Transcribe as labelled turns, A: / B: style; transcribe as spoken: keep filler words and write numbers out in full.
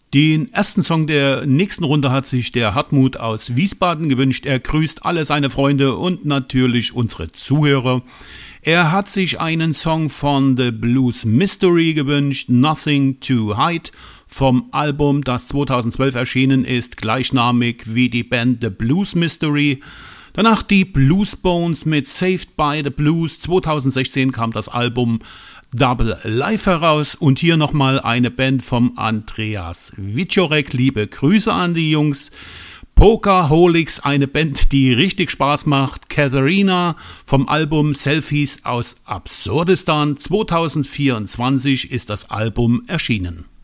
A: Den ersten Song der nächsten Runde hat sich der Hartmut aus Wiesbaden gewünscht. Er grüßt alle seine Freunde und natürlich unsere Zuhörer. Er hat sich einen Song von The Blues Mystery gewünscht, Nothing to Hide, vom Album, das zweitausendzwölf erschienen ist, gleichnamig wie die Band The Blues Mystery. Danach die Blues Bones mit Saved by the Blues. zweitausendsechzehn kam das Album Double Life heraus und hier nochmal eine Band vom Andreas Wieczorek. Liebe Grüße an die Jungs. Pokerholics, eine Band, die richtig Spaß macht. Katharina vom Album Selfies aus Absurdistan. zweitausendvierundzwanzig ist das Album erschienen.